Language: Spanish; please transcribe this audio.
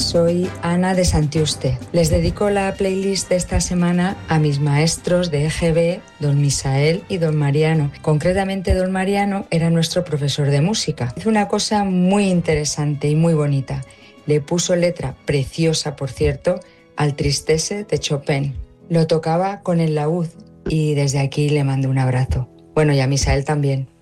soy Ana de Santiuste. Les dedico la playlist de esta semana a mis maestros de EGB, don Misael y don Mariano. Concretamente, don Mariano era nuestro profesor de música. Hizo una cosa muy interesante y muy bonita. Le puso letra, preciosa por cierto, al Tristesse de Chopin. Lo tocaba con el laúd y desde aquí le mando un abrazo. Bueno, y a Misael también.